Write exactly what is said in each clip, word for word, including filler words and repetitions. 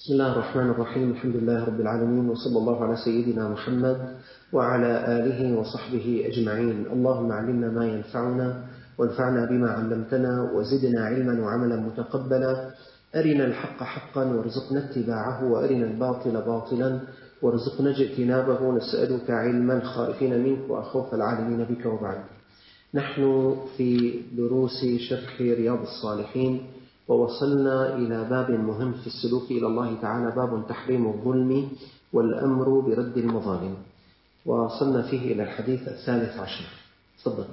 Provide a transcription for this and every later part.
بسم الله الرحمن الرحيم. الحمد لله رب العالمين، وصلى الله على سيدنا محمد وعلى آله وصحبه أجمعين. اللهم علمنا ما ينفعنا وانفعنا بما علمتنا وزدنا علما وعملا متقبلا. أرنا الحق حقا وارزقنا اتباعه، وأرنا الباطل باطلا وارزقنا اجتنابه. نسألك علما خائفين منك وأخوف العالمين بك. وبعد، نحن في دروس شرح رياض الصالحين، ووصلنا إلى باب مهم في السلوك إلى الله تعالى، باب تحريم الظلم والأمر برد المظالم، ووصلنا فيه إلى الحديث الثالث عشر. تفضل.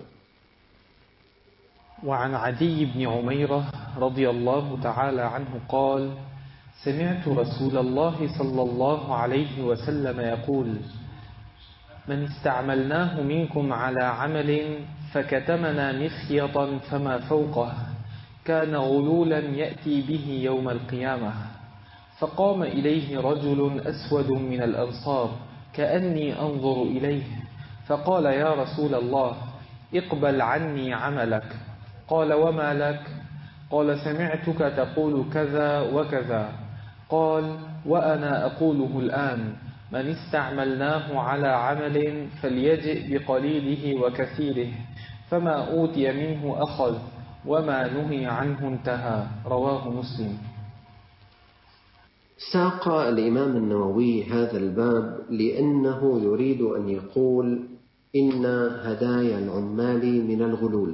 وعن عدي بن عميرة رضي الله تعالى عنه قال: سمعت رسول الله صلى الله عليه وسلم يقول: من استعملناه منكم على عمل فكتمنا مخيطا فما فوقه كان غلولا يأتي به يوم القيامة. فقام إليه رجل أسود من الأنصار كأني أنظر إليه، فقال: يا رسول الله، اقبل عني عملك. قال: وما لك؟ قال: سمعتك تقول كذا وكذا. قال: وأنا أقوله الآن: من استعملناه على عمل فليجئ بقليله وكثيره، فما أوتي منه أخذ، وما نهي عنه انتهى. رواه مسلم. ساق الإمام النووي هذا الباب لأنه يريد أن يقول إن هدايا العمال من الغلول.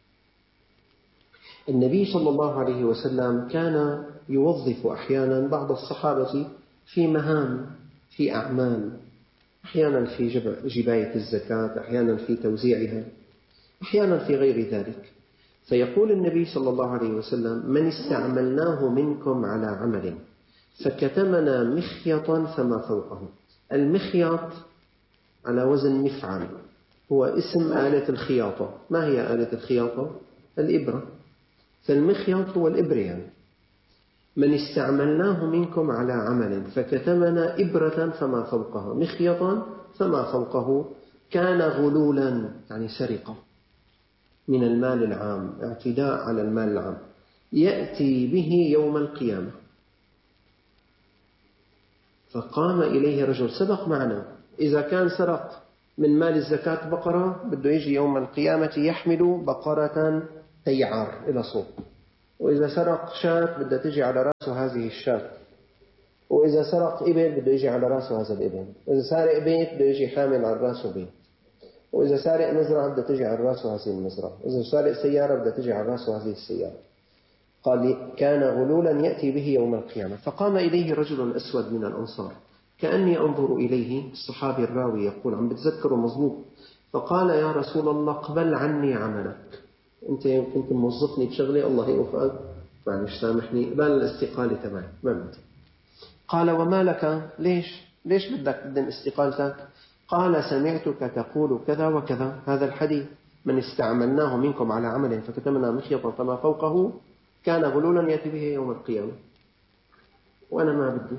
النبي صلى الله عليه وسلم كان يوظف أحيانا بعض الصحابة في مهام، في أعمال، أحيانا في جباية الزكاة، أحيانا في توزيعها، أحيانا في غير ذلك. فيقول النبي صلى الله عليه وسلم: من استعملناه منكم على عمل فكتمنا مخيطا فما فوقه. المخيط على وزن مفعل، هو اسم آلة الخياطة. ما هي آلة الخياطة؟ الإبرة. فالمخيط هو الإبر يعني. من استعملناه منكم على عمل فكتمنا إبرة فما فوقها، مخيطا فما فوقه، كان غلولا يعني سرقة من المال العام، اعتداء على المال العام، يأتي به يوم القيامة. فقام إليه رجل. سبق معنا إذا كان سرق من مال الزكاة بقرة، بده يجي يوم القيامة يحمل بقرة تيعار إلى صوب. وإذا سرق شاة بدها تجي على رأسه هذه الشاة. وإذا سرق إبل بده يجي على رأسه هذا الإبل. وإذا سارق بيت بده يجي حامل على رأسه بيت. وإذا سارق مزرعة بدها تجي على رأسه هذه المزرعة. وإذا سارق سيارة بدها تجي على رأسه هذه السيارة. قال: كان غلولا يأتي به يوم القيامة. فقام إليه رجل أسود من الأنصار كأني أنظر إليه. الصحابي الراوي يقول، عم بتذكره مظبوط. فقال: يا رسول الله، اقبل عني عملك. أنت كنت موظفني بشغلي، الله يوفقك، معلش سامحني، قبل الاستقالة تبعي ما بدي. قال: وما لك؟ ليش ليش بدك تقدم استقالتك؟ قال: سمعتك تقول كذا وكذا، هذا الحديث: من استعملناه منكم على عمل فكتمنا مخيطا فما فوقه كان غلولا يأتي به يوم القيامة، وأنا ما بدي.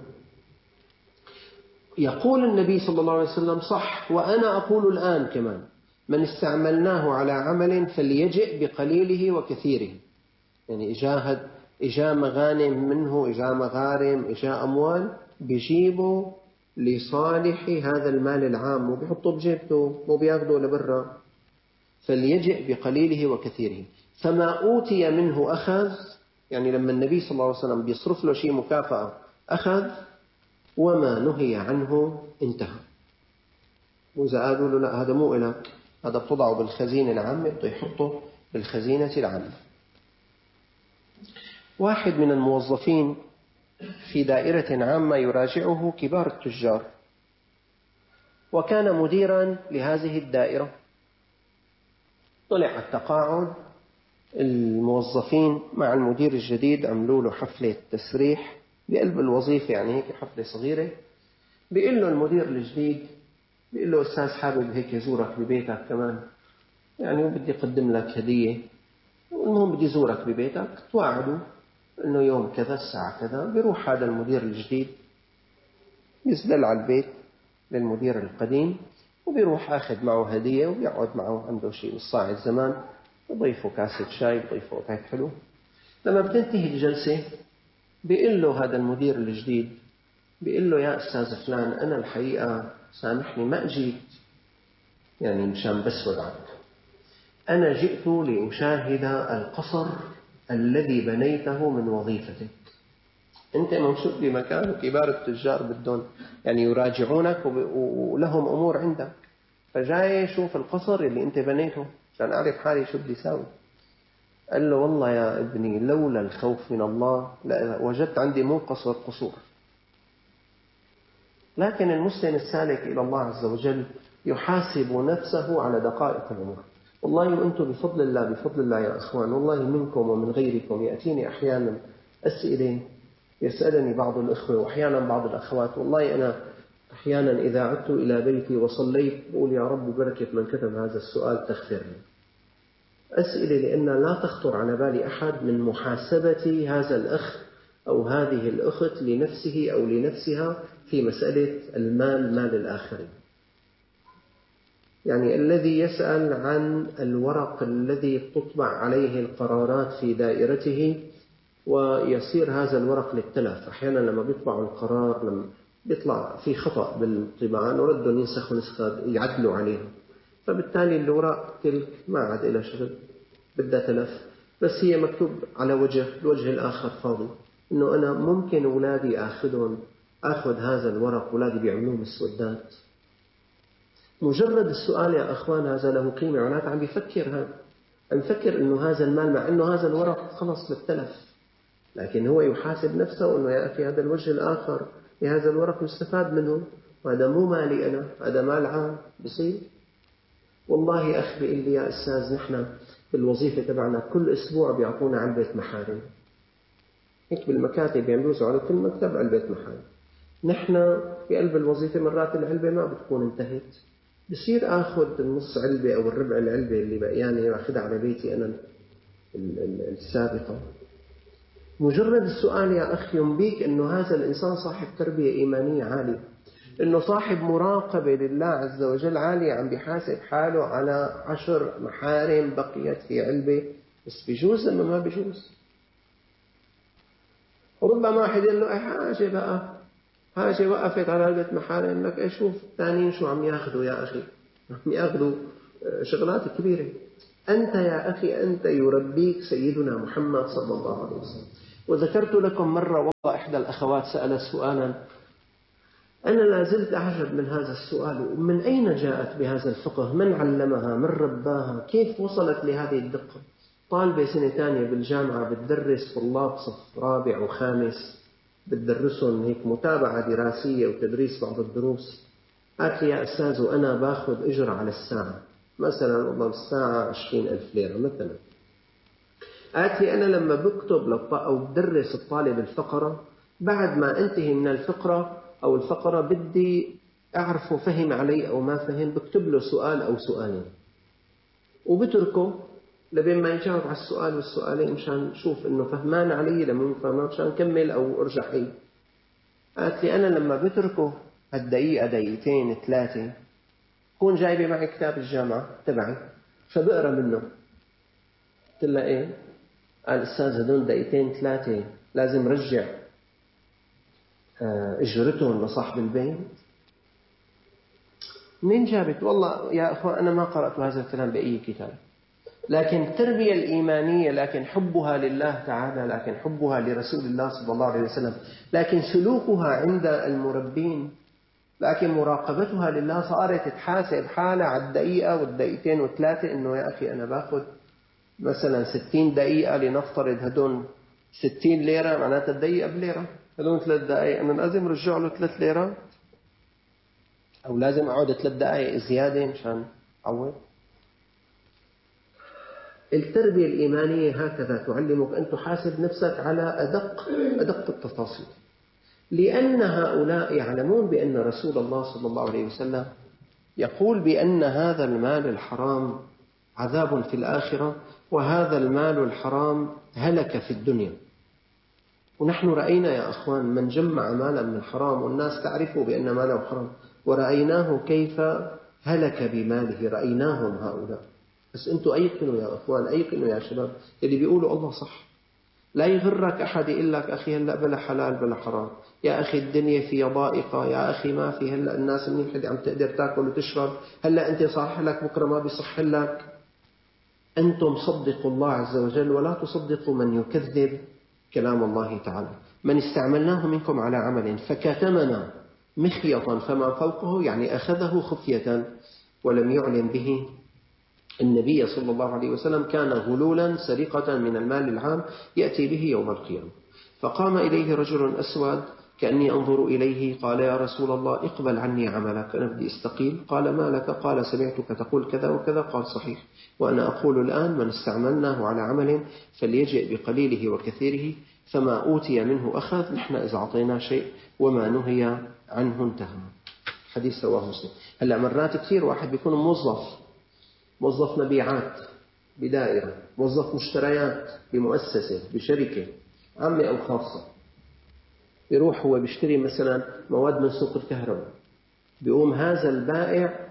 يقول النبي صلى الله عليه وسلم: صح، وأنا أقول الآن كمان: من استعملناه على عمل فليجئ بقليله وكثيره. يعني إجاهد إجاء مغانم منه، إجاء مغارم، إجاء أموال، بيجيبوا لصالح هذا المال العام وبيحطوا بجيبته وبياخدوا لبرا. فليجئ بقليله وكثيره، فما أوتي منه أخذ. يعني لما النبي صلى الله عليه وسلم بيصرف له شيء مكافأة أخذ، وما نهي عنه انتهى. وإذا قالوا له لا هذا مو إلك، هذا بتضعه بالخزينة العامة، بده يحطه بالخزينة العامة. واحد من الموظفين في دائرة عامة يراجعه كبار التجار، وكان مديرا لهذه الدائرة. طلع التقاعد، الموظفين مع المدير الجديد عملوا له حفلة تسريح بقلب الوظيفة، يعني هيك حفلة صغيرة. بيقول له المدير الجديد، بيقول له: أستاذ، حابب هيك يزورك ببيتك كمان، يعني بدي أقدم لك هدية، المهم بدي زورك ببيتك. توعدوا إنه يوم كذا الساعة كذا. بيروح هذا المدير الجديد يزدل على البيت للمدير القديم، وبيروح أخذ معه هدية، وبيقعد معه عنده شيء نص ساعة زمان، بضيفه كاسة شاي، بضيفه أكل حلو. لما بتنتهي الجلسة بيقول له هذا المدير الجديد، بيقول له يا أستاذ فلان أنا الحقيقة سامحني ما أجيت يعني مشان بس وضعك، أنا جئت لأشاهد القصر الذي بنيته من وظيفتك. أنت موجود بمكان كبار التجار بدون يعني يراجعونك ولهم أمور عندك، فجاي شوف القصر اللي أنت بنيته عشان أعرف حالي شو بدي ساوي. قال له والله يا ابني لولا الخوف من الله وجدت عندي مو قصر قصور. لكن المسلم السالك إلى الله عز وجل يحاسب نفسه على دقائق الأمور. والله وأنتم بفضل الله بفضل الله يا أخوان، والله منكم ومن غيركم يأتيني أحيانا أسئلة يسألني بعض الأخوة وأحيانا بعض الأخوات، والله أنا أحيانا إذا عدت إلى بيتي وصليت بقول يا رب بركة من كتب هذا السؤال تغفر لي. أسئلة لأن لا تخطر على بال أحد من محاسبة هذا الأخ أو هذه الأخت لنفسه أو لنفسها في مسألة المال مال الآخرين. يعني الذي يسأل عن الورق الذي تطبع عليه القرارات في دائرته ويصير هذا الورق للتلف، أحيانا لما بيطبعوا القرار لما بيطلع في خطأ بالطباعة وردوا ينسخوا نسخة يعدلوا عليها، فبالتالي الورق تلك ما عاد إلى شغل بدها تلف، بس هي مكتوب على وجه الوجه الآخر فاضي، إنه أنا ممكن أولادي أخذهم أخذ هذا الورق أولادي بيعملوه مسودات. مجرد السؤال يا أخوان هذا له قيمة، ولكن عم بيفكر هذا عم يفكر إنه هذا المال مع إنه هذا الورق خلص بالتلف، لكن هو يحاسب نفسه إنه يا أخي هذا الوجه الآخر لهذا الورق مستفاد منه، وهذا مو مالي أنا، هذا مال عام بصير. والله أخ بيقول لي يا أستاذ نحن بالوظيفة تبعنا كل أسبوع بيعطونا علبة محارم، هيك بالمكاتب بيعملوا على كل مكتب علبة محارم. نحن في قلب الوظيفة مرات العلبة ما بتكون انتهت، بصير آخذ النص علبة أو الربع العلبة اللي بقياني أخذها على بيتي أنا السابقة. مجرد السؤال يا أخي ينبيك أنه هذا الإنسان صاحب تربية إيمانية عالية، أنه صاحب مراقبة لله عز وجل عالية، عم بيحاسب حاله على عشر محارم بقيت في علبة، بس بيجوز لما ما بيجوز. وربما واحد يقول له أي حاجة بقى حاجة وقفت على علبة محارم لك، أي شوف الثانيين شو عم ياخذوا يا أخي، عم ياخذوا شغلات كبيرة. أنت يا أخي أنت يربيك سيدنا محمد صلى الله عليه وسلم. وذكرت لكم مرة والله إحدى الأخوات سألت سؤالا أنا لا زلت أعجب من هذا السؤال، من أين جاءت بهذا الفقه؟ من علمها؟ من رباها؟ كيف وصلت لهذه الدقة؟ طالبة سنة ثانية بالجامعة بتدرس طلاب صف رابع وخامس، بتدرسهم هيك متابعة دراسية وتدريس بعض الدروس. قالت لي يا أستاذ وأنا باخذ أجر على الساعة، مثلا والله الساعة عشرين ألف ليرة مثلا. قالت لي أنا لما بكتب أو بدرس الطالب الفقرة، بعد ما أنتهي من الفقرة أو الفقرة بدي أعرفه فهم علي أو ما فهم، بكتب له سؤال أو سؤالين وبتركه لبين ما يجاوب على السؤال والسؤالين مشان شوف إنه فهمان علي لما مو فهمان مشان كمل أو أرجع حي. قالت لي أنا لما بتركه هالدقيقة دقيقتين ثلاثة كون جايبة معي كتاب الجامعة تبعي فبقرأ منه. قلت لها إيه؟ قال أستاذ هدول دقيقتين ثلاثة لازم رجع أجرتهم لصاحب البيت. منين جابت؟ والله يا أخوان أنا ما قرأت هذا الكلام بأي كتاب، لكن التربية الإيمانية، لكن حبها لله تعالى، لكن حبها لرسول الله صلى الله عليه وسلم، لكن سلوكها عند المربين، لكن مراقبتها لله صارت تحاسب حالها على الدقيقة والدقيقتين والثلاثة، إنه يا أخي أنا باخذ مثلا ستين دقيقة لنفترض هدون ستين ليرة، معناتها الدقيقة بليرة، هدون ثلاث دقائق أنا لازم رجع له ثلاث ليرات أو لازم أعود ثلاث دقائق زيادة مشان أعود. التربية الإيمانية هكذا تعلمك أن تحاسب نفسك على أدق أدق التفاصيل، لأن هؤلاء يعلمون بأن رسول الله صلى الله عليه وسلم يقول بأن هذا المال الحرام عذاب في الآخرة، وهذا المال الحرام هلك في الدنيا. ونحن رأينا يا أخوان من جمع مالا من الحرام والناس تعرفه بأن ماله حرام، ورأيناه كيف هلك بماله، رأيناهم هؤلاء. بس أنتوا أيقنوا يا أخوان، أيقنوا يا شباب اللي بيقولوا الله صح، لا يغرك أحد يقول لك أخي هلأ بلا حلال بلا حرام، يا أخي الدنيا فيها ضائقة، يا أخي ما في هلأ الناس منيح عم تقدر تاكل وتشرب، هلأ أنت صح لك بكرة ما بيصح لك. أنتم صدقوا الله عز وجل ولا تصدقوا من يكذب كلام الله تعالى. من استعملناه منكم على عمل فكتمنا مخيطا فما فوقه، يعني أخذه خفية ولم يعلم به النبي صلى الله عليه وسلم، كان غلولا سرقة من المال العام يأتي به يوم القيامة. فقام إليه رجل أسود كأني أنظر إليه، قال يا رسول الله اقبل عني عملك، أنا بدي استقيل. قال ما لك؟ قال سمعتك تقول كذا وكذا. قال صحيح، وأنا أقول الآن من استعملناه على عمل فليجئ بقليله وكثيره، فما أوتي منه أخذ، نحن إذا أعطينا شيء وما نهي عنه انتهى. حديث رواه مسلم. هلأ مرات كثير واحد بيكون موظف، موظف مبيعات بدائرة، موظف مشتريات بمؤسسة بشركة عامة أو خاصة، يروح هو بيشتري مثلا مواد من سوق الكهرباء، بيقوم هذا البائع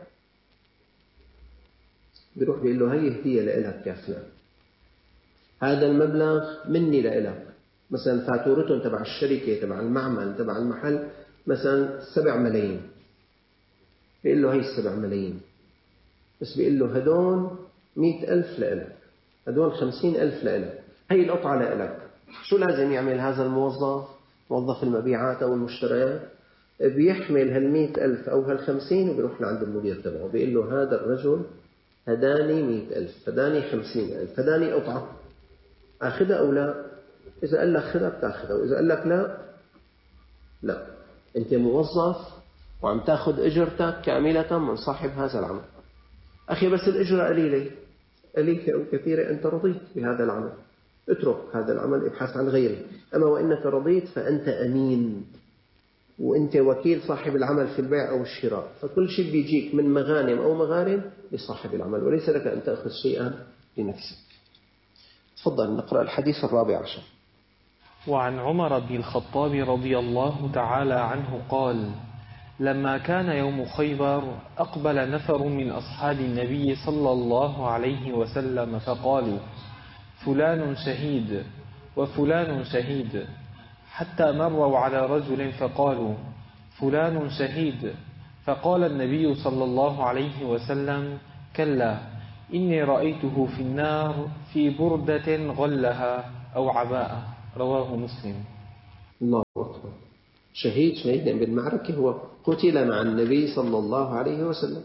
بيروح بيقول له هي هدية لإلك يا فلان، هذا المبلغ مني لإلك، مثلا فاتورتهم تبع الشركة تبع المعمل تبع المحل مثلا سبع ملايين، بيقول له هي السبع ملايين، بس بيقول له هدول مئة ألف لإلك، هدول خمسين ألف لإلك، هي القطعة لإلك. شو لازم يعمل هذا الموظف، موظف المبيعات أو المشتريات؟ بيحمل هالمئة ألف أو هالخمسين وبيروح لعند المدير تبعه بيقول له هذا الرجل هداني مئة ألف، هداني خمسين ألف، هداني قطعة، أخذها أو لا؟ إذا قال لك خذها بتاخذها، وإذا قال لك لا لا، أنت موظف وعم تأخذ أجرتك كاملة من صاحب هذا العمل. أخي بس الأجرة قليلة قليلة أو كثيرة، أنت رضيت بهذا العمل، اترك هذا العمل ابحث عن غيره. أما وإنك رضيت فأنت أمين، وأنت وكيل صاحب العمل في البيع أو الشراء، فكل شيء بيجيك من مغانم أو مغارم لصاحب العمل، وليس لك أن تأخذ شيئا لنفسك. تفضل نقرأ الحديث الرابع عشر. وعن عمر بن الخطاب رضي الله تعالى عنه قال: لما كان يوم خيبر أقبل نفر من أصحاب النبي صلى الله عليه وسلم فقالوا: فلان شهيد وفلان شهيد، حتى مروا على رجل فقالوا: فلان شهيد، فقال النبي صلى الله عليه وسلم: كلا، إني رأيته في النار في بردة غلها أو عباءة. رواه مسلم. الله أكبر. شهيد شهيد بالمعركة، هو قتل مع النبي صلى الله عليه وسلم.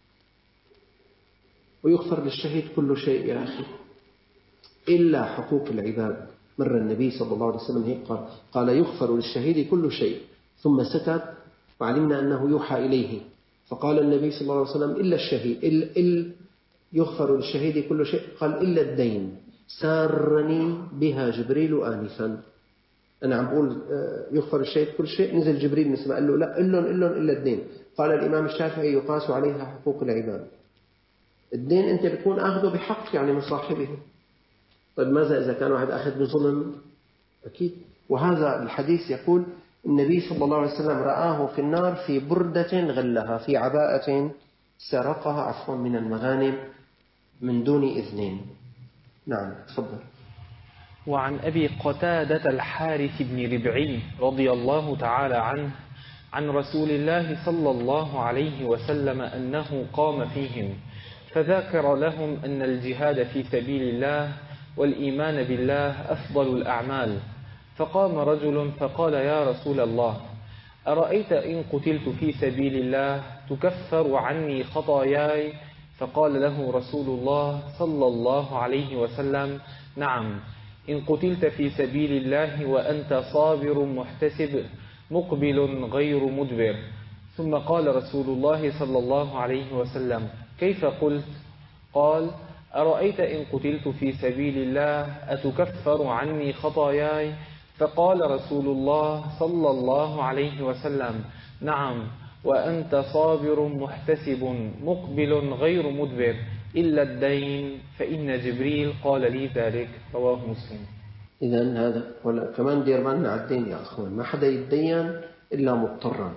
ويغفر للشهيد كل شيء يا أخي إلا حقوق العباد. مر النبي صلى الله عليه وسلم هيك قال قال يغفر للشهيد كل شيء، ثم سكت وعلمنا أنه يوحى إليه، فقال النبي صلى الله عليه وسلم إلا الشهيد، إلا, إلا يغفر للشهيد كل شيء، قال إلا الدين، سارني بها جبريل آنفا. أنا عم بقول يغفر للشهيد كل شيء، نزل جبريل من السماء قال له لا إلهم إلهم إلا الدين. قال الإمام الشافعي يقاس عليها حقوق العباد. الدين أنت بتكون أخذه بحق يعني من صاحبه. طيب ماذا إذا كان واحد أخذ بظلم؟ أكيد. وهذا الحديث يقول النبي صلى الله عليه وسلم رآه في النار في بردة غلها، في عباءة سرقها عفوا من المغانم من دون إذن. نعم تفضل. وعن أبي قتادة الحارث بن ربعي رضي الله تعالى عنه عن رسول الله صلى الله عليه وسلم أنه قام فيهم فذكر لهم أن الجهاد في سبيل الله والإيمان بالله أفضل الأعمال، فقام رجل فقال: يا رسول الله، أرأيت إن قتلت في سبيل الله تكفر عني خطاياي؟ فقال له رسول الله صلى الله عليه وسلم: نعم، إن قتلت في سبيل الله وأنت صابر محتسب مقبل غير مدبر. ثم قال رسول الله صلى الله عليه وسلم: كيف قلت؟ قال: أرأيت إن قتلت في سبيل الله أتكفر عني خطاياي؟ فقال رسول الله صلى الله عليه وسلم: نعم، وأنت صابر محتسب مقبل غير مدبر إلا الدين، فإن جبريل قال لي ذلك. رواه مسلم. إذن هذا ولا كمان دير بالنا على الدين يا أخوان، ما حدا يتدين إلا مضطرا،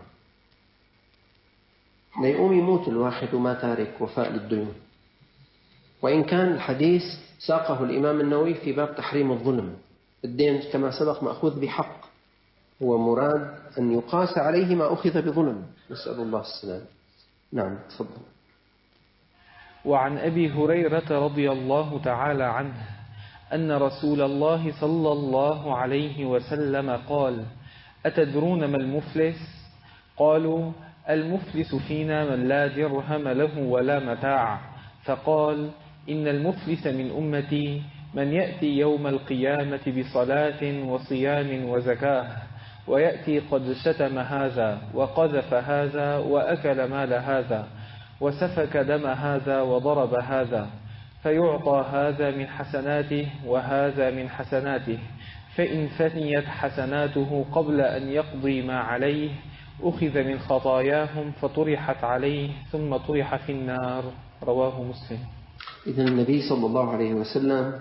لا يقوم يموت الواحد وما تارك وفاء للديون. وإن كان الحديث ساقه الإمام النووي في باب تحريم الظلم، الدين كما سبق مأخوذ بحق، هو مراد أن يقاس عليه ما أخذ بظلم، نسأل الله السلام. نعم تفضل. وعن أبي هريرة رضي الله تعالى عنه أن رسول الله صلى الله عليه وسلم قال: أتدرون ما المفلس؟ قالوا: المفلس فينا من لا درهم له ولا متاع. فقال: إن المفلس من أمتي من يأتي يوم القيامة بصلاة وصيام وزكاة، ويأتي قد شتم هذا وقذف هذا وأكل مال هذا وسفك دم هذا وضرب هذا، فيعطى هذا من حسناته وهذا من حسناته، فإن فنيت حسناته قبل أن يقضي ما عليه أخذ من خطاياهم فطرحت عليه ثم طرح في النار. رواه مسلم. إذن النبي صلى الله عليه وسلم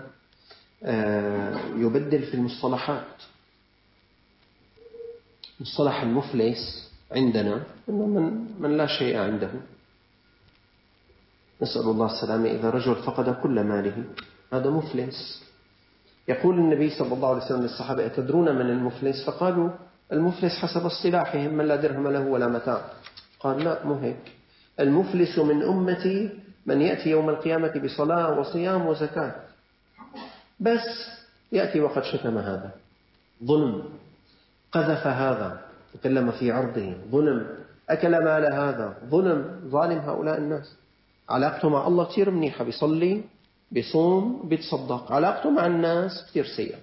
يبدل في المصطلحات. مصطلح المفلس عندنا إنه من, من لا شيء عنده، نسأل الله السلامة. إذا رجل فقد كل ماله هذا مفلس. يقول النبي صلى الله عليه وسلم للصحابة: أتدرون من المفلس؟ فقالوا: المفلس حسب اصطلاحهم من لا درهم له ولا متاع. قال: لا، مو هيك. المفلس من أمتي من يأتي يوم القيامة بصلاة وصيام وزكاة، بس يأتي وقد شتم هذا، ظلم، قذف هذا، تكلم في عرضه، ظلم، أكل مال هذا، ظلم، ظالم. هؤلاء الناس علاقته مع الله كثير منيحة، بيصلي بيصوم بيتصدق، علاقته مع الناس كثير سيئة.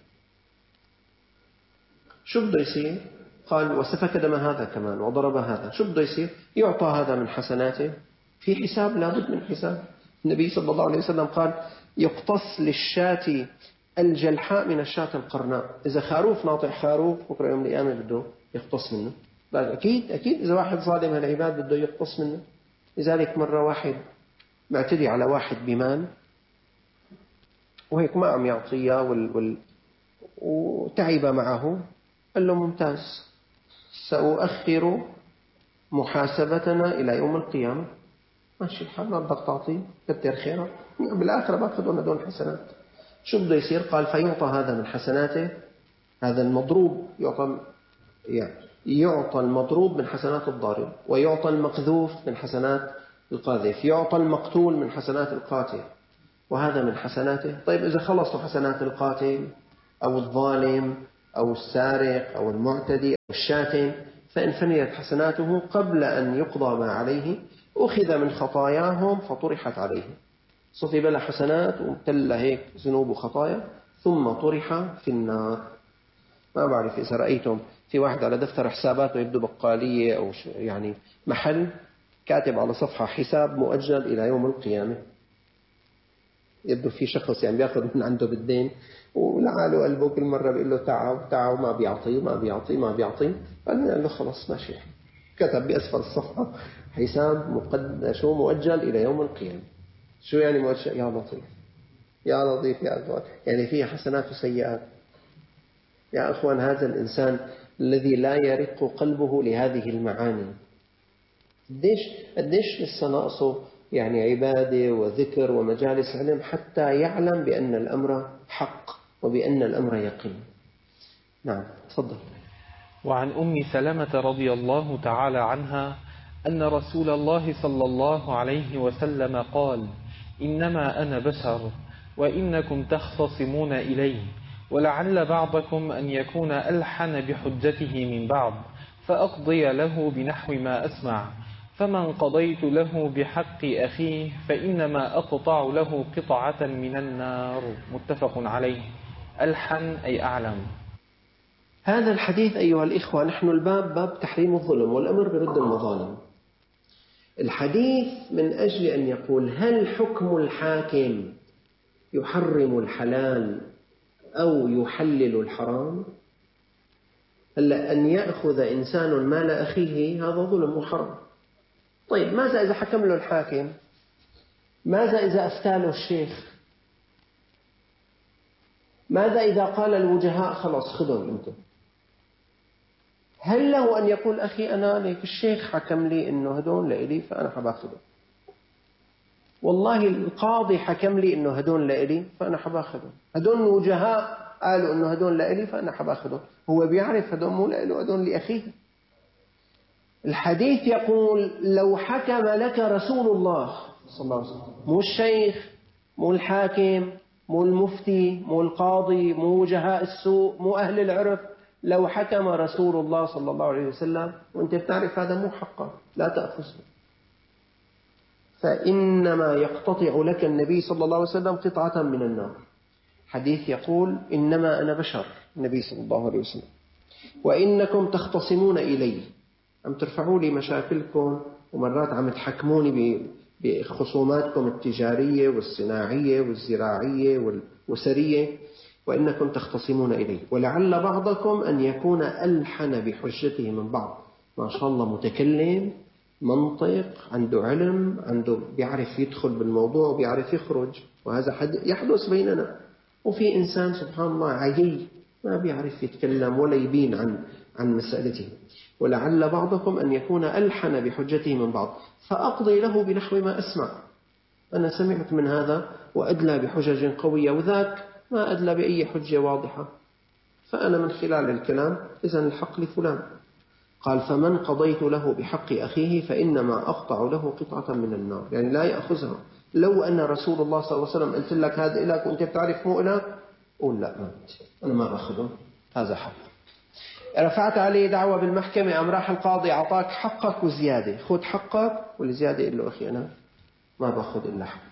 شو بده يصير؟ قال: وسفك دم هذا كمان وضرب هذا. شو بده يصير؟ يعطى هذا من حسناته، في حساب، لابد من حساب. النبي صلى الله عليه وسلم قال: يقتص للشاة الجلحاء من الشاة القرناء. إذا خروف ناطع خروف بكرة يوم القيامة بده يقتص منه. أكيد أكيد إذا واحد ظالم هالعباد بده يقتص منه. لذلك مرة واحد معتدي على واحد بمال وهيك ما عم يعطيه وال... وال... وتعب معه، قال له: ممتاز، سأؤخر محاسبتنا إلى يوم القيامة. ماشي الحال، ما بدك تعطيه، كتر خيرك، بالآخرة باخذون هدول حسنات. شو بده يصير؟ قال: فيعطى هذا من حسناته، هذا المضروب يعطى يعني يعطى المضروب من حسنات الضارب، ويعطى المقذوف من حسنات القاذف، يعطى المقتول من حسنات القاتل، وهذا من حسناته. طيب إذا خلصوا حسنات القاتل أو الظالم أو السارق أو المعتدي أو الشاتم، فإن فنيت حسناته قبل أن يقضى ما عليه أخذ من خطاياهم فطرحت عليه. صفي بلا حسنات ومتل هيك ذنوب وخطايا، ثم طرح في النار. ما بعرف إذا رأيتم في واحد على دفتر حساباته يبدو بقالية أو يعني محل كاتب على صفحة: حساب مؤجل إلى يوم القيامة. يبدو في شخص يعني بياخذ من عنده بالدين ولعاله قلبه كل مرة بيقول له تعال تعال، ما بيعطي ما بيعطي ما بيعطي. قال له خلص ماشي، كتب بأسفل الصفحة: حساب مقد شو مؤجل إلى يوم القيامة. شو يعني مؤجل؟ يا لطيف يا لطيف يا أخوان، يعني فيه حسنات وسيئات. يا أخوان، هذا الإنسان الذي لا يرق قلبه لهذه المعاني، قديش قديش لسه ناقصه يعني عبادة وذكر ومجالس علم حتى يعلم بأن الأمر حق وبأن الأمر يقين. نعم تفضل. وعن أم سلمة رضي الله تعالى عنها أن رسول الله صلى الله عليه وسلم قال: إنما أنا بشر وإنكم تختصمون إلي، ولعل بعضكم أن يكون ألحن بحجته من بعض، فأقضي له بنحو ما أسمع، فمن قضيت له بحق أخيه فإنما أقطع له قطعة من النار. متفق عليه. ألحن أي أعلم. هذا الحديث أيها الإخوة، نحن الباب باب تحريم الظلم والأمر برد المظالم. الحديث من أجل أن يقول: هل حكم الحاكم يحرم الحلال أو يحلل الحرام؟ هلا أن يأخذ إنسان مال أخيه هذا ظلم وحرام. طيب ماذا إذا حكم له الحاكم؟ ماذا إذا أفتى له الشيخ؟ ماذا إذا قال الوجهاء خلاص خذهم أنتم؟ هل له أن يقول: أخي أنا ليك الشيخ حكم لي إنه هدون لإلي فأنا حباخذه، والله القاضي حكم لي إنه هدون لإلي فأنا حباخذه، هدون وجهاء قالوا إنه هدول لإلي فأنا حباخدهم. هو بيعرف هدول مو لإله، هدول لأخيه. الحديث يقول لو حكم لك رسول الله صلى الله عليه وسلم، مو الشيخ، مو الحاكم، مو المفتي، مو القاضي، مو وجهاء السوء، مو أهل العرف، لو حكم رسول الله صلى الله عليه وسلم وانت بتعرف هذا مو حقا لا تأخذه، فإنما يقتطع لك النبي صلى الله عليه وسلم قطعة من النار. حديث يقول إنما أنا بشر، النبي صلى الله عليه وسلم، وإنكم تختصمون إلي، عم ترفعوا لي مشاكلكم ومرات عم تحكموني بخصوماتكم التجارية والصناعية والزراعية والأسرية، وإنكم تختصمون إلي، ولعل بعضكم أن يكون ألحن بحجته من بعض. ما شاء الله متكلم، منطق، عنده علم، عنده بيعرف يدخل بالموضوع وبيعرف يخرج، وهذا يحدث بيننا. وفي إنسان سبحان الله عجيب ما بيعرف يتكلم ولا يبين عن عن مسألته، ولعل بعضكم أن يكون ألحن بحجته من بعض، فأقضي له بنحو ما أسمع. أنا سمعت من هذا وأدلى بحجج قوية، وذاك ما أدلى بأي حجة واضحة، فأنا من خلال الكلام إذن الحق لفلان. قال فمن قضيت له بحق أخيه فإنما أقطع له قطعة من النار، يعني لا يأخذها. لو أن رسول الله صلى الله عليه وسلم قلت لك هذا إلك وأنت بتعرف مو إلك، قول لا ما أنا ما بأخذه، هذا حق. رفعت عليه دعوة بالمحكمة، أم راح القاضي أعطاك حقك وزيادة، خذ حقك والزيادة إلا أخي أنا ما بأخذ إلا حق.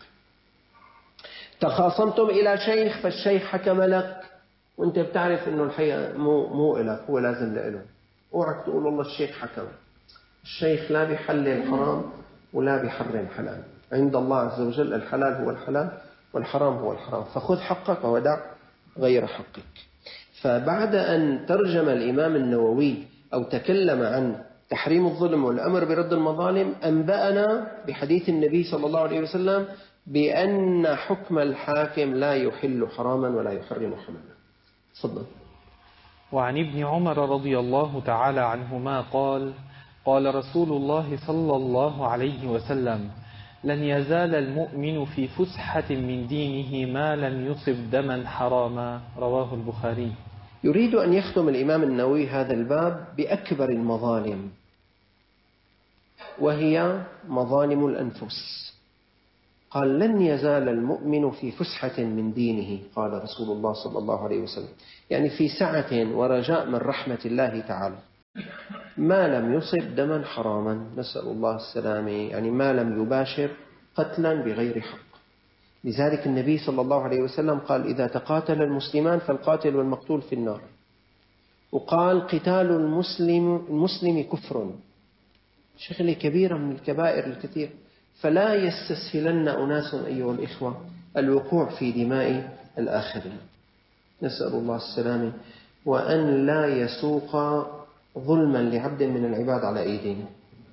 تخاصمتم إلى شيخ فالشيخ حكم لك وأنت بتعرف إنه الحقيقة مو مو إلك، هو لازم لإله، اوعك تقول والله الشيخ حكم. الشيخ لا بيحلل حرام ولا بيحرم حلال، عند الله عز وجل الحلال هو الحلال والحرام هو الحرام، فخذ حقك ودع غير حقك. فبعد أن ترجم الإمام النووي أو تكلم عن تحريم الظلم والأمر برد المظالم، أنبأنا بحديث النبي صلى الله عليه وسلم بأن حكم الحاكم لا يحل حراما ولا يحرم حلالا. تفضل. وعن ابن عمر رضي الله تعالى عنهما قال قال رسول الله صلى الله عليه وسلم لن يزال المؤمن في فسحة من دينه ما لم يصب دما حراما. رواه البخاري. يريد أن يختم الإمام النووي هذا الباب بأكبر المظالم، وهي مظالم الأنفس. قال لن يزال المؤمن في فسحة من دينه، قال رسول الله صلى الله عليه وسلم، يعني في سعة ورجاء من رحمة الله تعالى، ما لم يصب دما حراما، نسأل الله السلامة، يعني ما لم يباشر قتلا بغير حق. لذلك النبي صلى الله عليه وسلم قال إذا تقاتل المسلمان فالقاتل والمقتول في النار، وقال قتال المسلم المسلم كفر، شغلة كبيرة من الكبائر الكثير، فلا يستسهلن أناس أيها الإخوة الوقوع في دماء الآخرين، نسأل الله السلامة، وأن لا يسوق ظلما لعبد من العباد على أيدينا.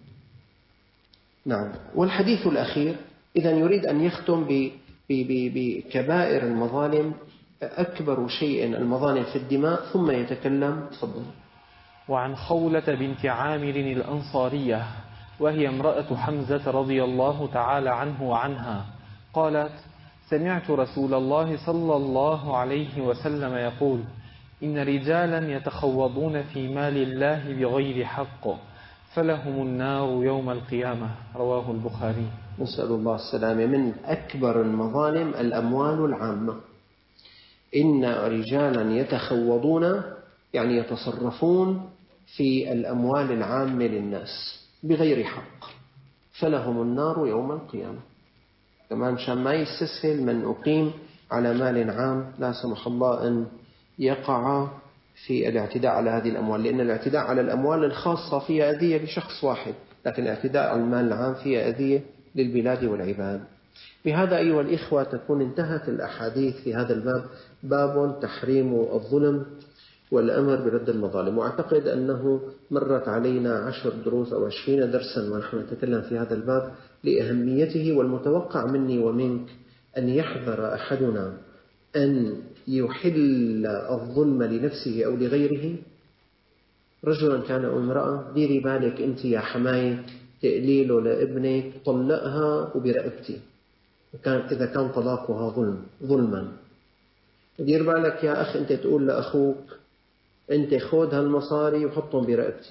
نعم. والحديث الأخير إذن يريد أن يختم بكبائر المظالم، أكبر شيء المظالم في الدماء، ثم يتكلم. تفضل. وعن خولة بنت عامر الأنصارية وهي امرأة حمزة رضي الله تعالى عنه وعنها قالت سمعت رسول الله صلى الله عليه وسلم يقول إن رجالا يتخوضون في مال الله بغير حق فلهم النار يوم القيامة. رواه البخاري. نسأل الله السلامة. من أكبر المظالم الأموال العامة، إن رجالا يتخوضون يعني يتصرفون في الأموال العامة للناس بغير حق فلهم النار يوم القيامة. كمان مشان ما يستسهل من أقيم على مال عام لا سمح الله أن يقع في الاعتداء على هذه الأموال، لأن الاعتداء على الأموال الخاصة فيها أذية لشخص واحد، لكن الاعتداء على المال العام فيها أذية للبلاد والعباد. بهذا أيها الإخوة تكون انتهت الأحاديث في هذا الباب، باب تحريم الظلم والأمر برد المظالم. وأعتقد أنه مرت علينا عشر دروس أو عشرين درسا ونحن نتكلم في هذا الباب لأهميته، والمتوقع مني ومنك أن يحذر أحدنا أن يحل الظلم لنفسه أو لغيره، رجلا كان أو امرأة. ديري بالك أنت يا حماية تقليله لابنك طلقها وبرقبتي، إذا كان طلاقها ظلم ظلما، دير بالك يا أخ، أنت تقول لأخوك أنت خذ هالمصاري وحطهم برقبتي،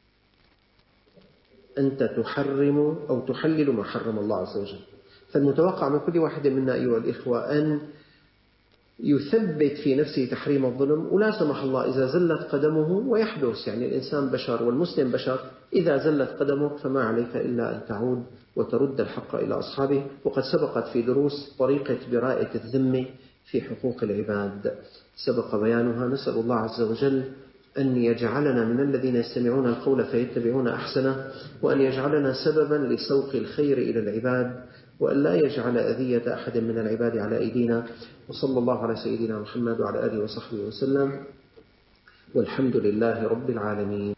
أنت تحرم أو تحلل ما حرم الله عز وجل. فالمتوقع من كل واحد منا أيها الإخوة أن يثبت في نفسه تحريم الظلم، ولا سمح الله إذا زلت قدمه ويحدث، يعني الإنسان بشر والمسلم بشر، إذا زلت قدمك فما عليك إلا أن تعود وترد الحق إلى أصحابه. وقد سبقت في دروس طريقة براءة الذمة في حقوق العباد، سبق بيانها. نسأل الله عز وجل أن يجعلنا من الذين يستمعون القول فيتبعون أحسنه، وأن يجعلنا سببا لسوق الخير إلى العباد، وأن لا يجعل أذية أحد من العباد على أيدينا. وصلى الله على سيدنا محمد وعلى آله وصحبه وسلم، والحمد لله رب العالمين.